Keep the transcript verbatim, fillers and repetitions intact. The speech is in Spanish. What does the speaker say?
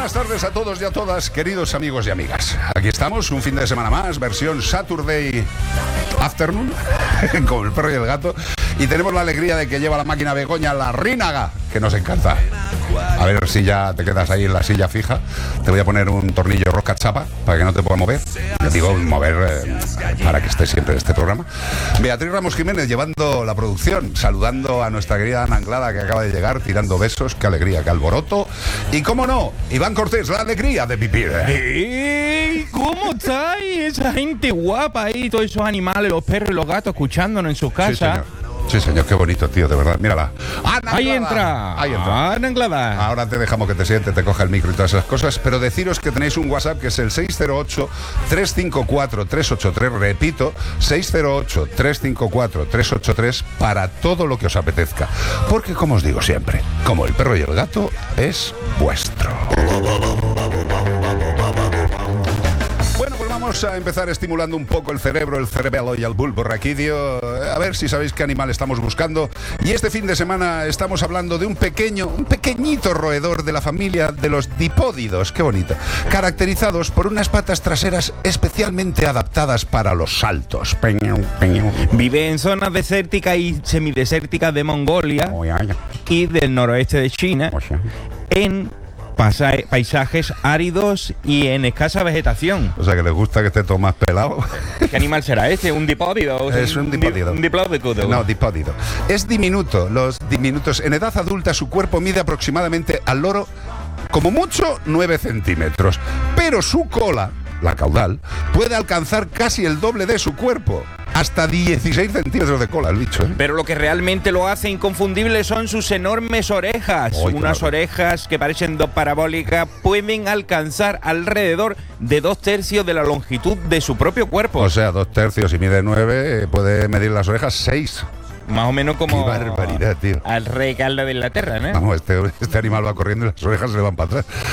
buenas tardes a todos y a todas, queridos amigos y amigas. Aquí estamos, un fin de semana más, versión Saturday Afternoon, con el perro y el gato. Y tenemos la alegría de que lleva la máquina Begoña Larrínaga, que nos encanta. A ver si ya te quedas ahí en la silla fija. Te voy a poner un tornillo rosca chapa para que no te pueda mover. Yo digo mover eh, para que estés siempre en este programa. Beatriz Ramos Jiménez llevando la producción, saludando a nuestra querida Ana Anglada, que acaba de llegar, tirando besos. Qué alegría, qué alboroto. Y cómo no, Iván Cortés, la alegría de vivir. ¡Ey! ¿Cómo estáis? Esa gente guapa ahí, todos esos animales, los perros y los gatos escuchándonos en sus casas. Sí, señor. Sí, señor, qué bonito, tío, de verdad. Mírala. ¡Ana Ahí Anglada! entra. Ahí entra. Ana Anglada. Ahora te dejamos que te sientes, te coja el micro y todas esas cosas, pero deciros que tenéis un WhatsApp que es el seis cero ocho, tres cinco cuatro, tres ocho tres, repito, seis cero ocho, tres cinco cuatro, tres ocho tres, para todo lo que os apetezca. Porque, como os digo siempre, como el perro y el gato, es vuestro. Bueno, pues vamos a empezar estimulando un poco el cerebro, el cerebelo y el bulbo raquídeo. A ver si sabéis qué animal estamos buscando. Y este fin de semana estamos hablando de un pequeño, un pequeñito roedor de la familia de los dipódidos, qué bonito, caracterizados por unas patas traseras especialmente adaptadas para los saltos. Vive en zonas desérticas y semidesérticas de Mongolia y del noroeste de China, en Pasa paisajes áridos y en escasa vegetación. O sea, que les gusta que esté todo más pelado. ¿Qué animal será este? ¿Un dipódido? Es un dipódido. ¿Un diplodocus? No, dipódido. Es diminuto. Los diminutos. En edad adulta su cuerpo mide aproximadamente al loro, como mucho, nueve centímetros. Pero su cola, la caudal, puede alcanzar casi el doble de su cuerpo. Hasta dieciséis centímetros de cola el bicho, ¿eh? Pero lo que realmente lo hace inconfundible son sus enormes orejas. Oy, Unas claro. orejas que parecen dos parabólicas pueden alcanzar alrededor de dos tercios de la longitud de su propio cuerpo. O sea, dos tercios y mide nueve, puede medir las orejas seis. Más o menos como Qué barbaridad, tío. al rey Carlos de Inglaterra, ¿no? Vamos, este, este animal va corriendo y las orejas se le van para atrás.